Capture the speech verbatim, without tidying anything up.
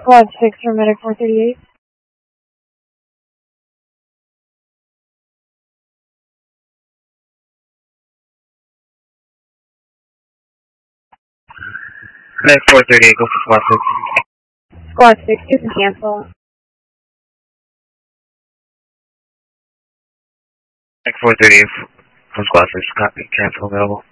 Squad six for Medic four thirty-eight. Medic four thirty-eight, go for Squad six. Squad six, you can cancel. Medic four thirty-eight from Squad six, copy, cancel available.